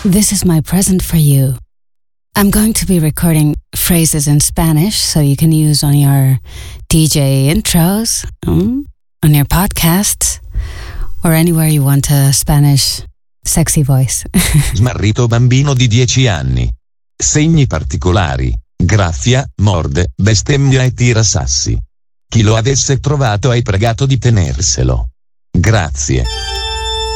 This is my present for you. I'm going to be recording phrases in Spanish so you can use on your DJ intros, on your podcasts, or anywhere you want a Spanish sexy voice. Smarrito bambino di 10 anni. Segni particolari. Graffia, morde, bestemmia e tira sassi. Chi lo avesse trovato hai pregato di tenerselo. Grazie.